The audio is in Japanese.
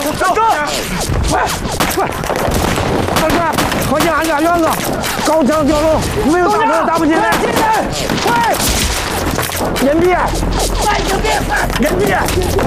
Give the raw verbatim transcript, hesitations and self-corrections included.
走，快快！大哥，靠近俺家院子，高墙吊楼，没有大门打不进来。进来，快！隐蔽！快隐蔽！隐蔽！